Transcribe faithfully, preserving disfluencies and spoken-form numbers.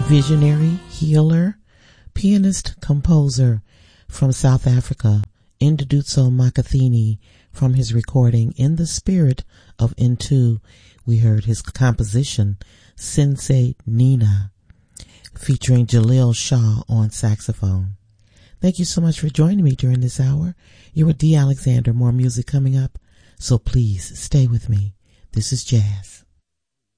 Visionary, healer, pianist, composer from South Africa, Ndudutso Makathini, from his recording In the Spirit of Intu, we heard his composition Sensei Nina, featuring Jalil Shah on saxophone. Thank you so much for joining me during this hour. You're with D. Alexander. More music coming up, so please stay with me. This is Jazz.